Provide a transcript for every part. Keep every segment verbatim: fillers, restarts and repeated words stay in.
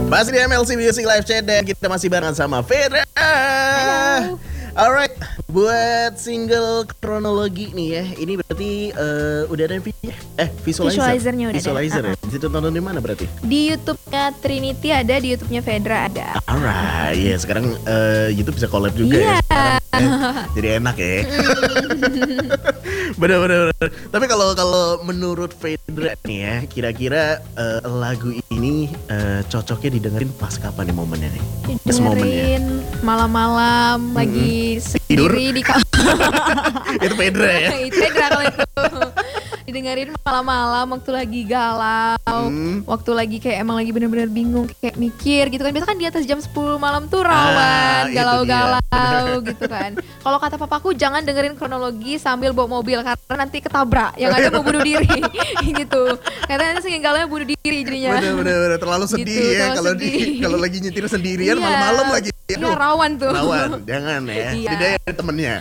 Masih di M L C Music Live Chat dan kita masih bareng sama Fedra. Halo. Alright, buat single kronologi nih ya, ini berarti uh, udah ada vi- eh visualizer. Visualizernya udah Visualizer ada. ya. Di situ tonton di mana berarti? Di YouTube-nya Trinity ada, di YouTube-nya Fedra ada. Alright, ya sekarang uh, YouTube bisa collab juga Iya. ya. Sekarang, ya. Jadi enak ya. Bener-bener. Tapi kalau kalau menurut Fedra nih ya, kira-kira uh, lagu ini uh, cocoknya didengerin pas kapan nih momennya nih? Pas momennya. Dengerin malam-malam lagi sendiri di kamar. Itu Fedra ya. Itu Fedra kalau itu. Didengerin malam-malam waktu lagi galau, Hmm. waktu lagi kayak emang lagi bener-bener bingung, kayak mikir gitu kan. Biasa kan di atas jam sepuluh malam tuh Ah, rawan, itu galau-galau gitu kan. Kalau kata papaku jangan dengerin kronologi sambil bawa mobil karena nanti ketabrak, yang ada mau bunuh diri gitu. Karena nanti saking galaunya bunuh diri jadinya. Bener-bener terlalu sedih Gitu, ya terlalu kalau di sedih. kalau lagi nyetir sendirian Iya. malam-malam lagi. Iya, rawan tuh. Rawan, jangan ya. Iya. Tidak ada temennya.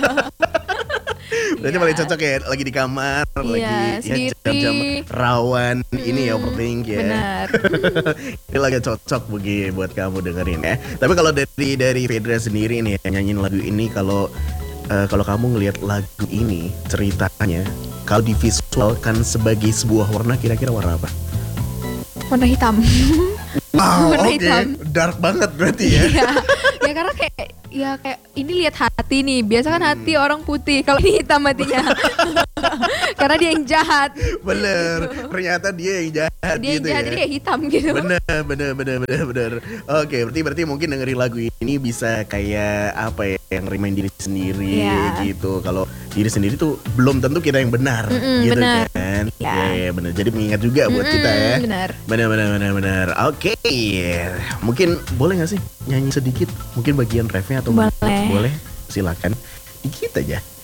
Berarti Iya. paling cocok ya lagi di kamar, Iya, lagi ya sendiri. jam-jam rawan ini ya Hmm, overthink ya. benar. Ini lagi cocok bagi buat kamu dengerin ya. Tapi kalau dari dari Fedra sendiri nih ya, nyanyiin lagu ini, kalau eh, kalau kamu ngelihat lagu ini ceritanya, kalau divisualkan sebagai sebuah warna, kira-kira warna apa? Warna hitam. Wow, Warna oke, hitam. dark banget berarti ya. Iya. Ya karena kayak ya kayak ini lihat hati nih. Biasa kan hati Hmm. orang putih. Kalau ini hitam hatinya. Karena dia yang jahat. Bener, ternyata dia yang jahat Dia yang gitu jahat ya. jadi kayak hitam gitu. Bener, bener, bener, bener, bener. Oke, berarti berarti mungkin dengerin lagu ini bisa kayak apa ya, yang remind diri sendiri Iya. gitu. Kalau diri sendiri tuh belum tentu kita yang benar, Mm-mm, gitu benar. kan? Iya. Iya, iya, bener. Jadi mengingat juga buat Mm-mm, kita ya. benar. Bener, bener, bener, bener. Oke, mungkin boleh nggak sih nyanyi sedikit? Mungkin bagian refnya atau Boleh. boleh? Silakan. Dikit aja.